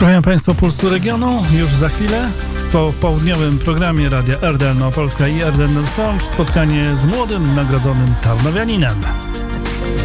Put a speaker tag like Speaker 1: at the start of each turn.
Speaker 1: Słuchają Państwo Pulsu Regionu. Już za chwilę po południowym programie Radia RDL Małopolska i RDL Song spotkanie z młodym, nagrodzonym tarnowianinem.